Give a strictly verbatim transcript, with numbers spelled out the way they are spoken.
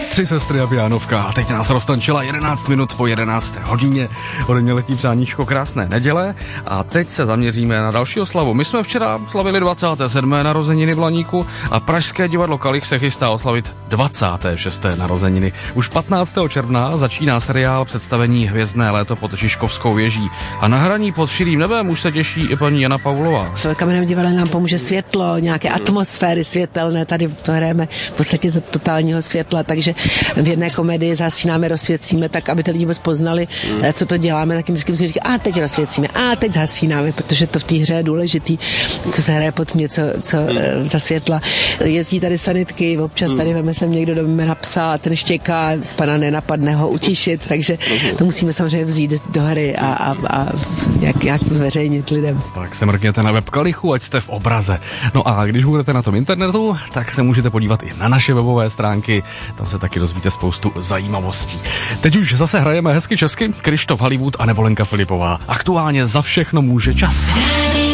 Tři sestry a pianovka. A teď nás roztančila jedenáct minut po jedenácté hodině. Ode mě letí přáníčko krásné neděle. A teď se zaměříme na další oslavu. My jsme včera slavili dvacáté sedmé narozeniny v Laníku a Pražské divadlo Kalich se chystá oslavit dvacáté šesté narozeniny. Už patnáctého června začíná seriál představení Hvězdné léto pod Žižkovskou věží. A na hraní pod širým nebem už se těší i paní Jana Paulová. V Kamenném divadle nám pomůže světlo, nějaké atmosféry světelné. Tady to hrajeme v podstatě za totálního světla, takže v jedné komedii zhasínáme, rozsvěcíme, tak aby ty lidi vůbec poznali, co to děláme, tak jim vždycky musíme říkat, a teď rozsvěcíme, a teď zhasínáme, protože to v té hře je důležitý, co se hraje pod něco, co za světla. Jezdí tady sanitky, občas tady veme sem někdo do jména psa, ten štěká, pana nenapadne ho utišit, takže to musíme samozřejmě vzít do hry a, a, a jak, jak to zveřejnit lidem. Tak se mrkněte na web Kalichu, ať jste v obraze. No a když budete na tom internetu, tak se můžete podívat i na naše webové stránky, tam se taky dozvíte spoustu zajímavostí. Teď už zase hrajeme hezky česky, Krištof Hollywood a nebo Lenka Filipová. Aktuálně za všechno může čas.